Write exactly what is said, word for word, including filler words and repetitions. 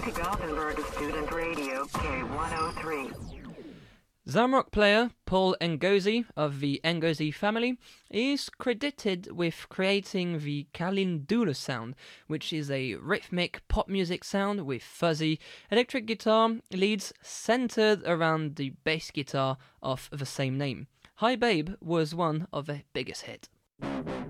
to Gothenburg Student Radio K one oh three. Zamrock player Paul Ngozi of the Ngozi family is credited with creating the Kalindula sound, which is a rhythmic pop music sound with fuzzy electric guitar leads centered around the bass guitar of the same name. Hi Babe was one of their biggest hits.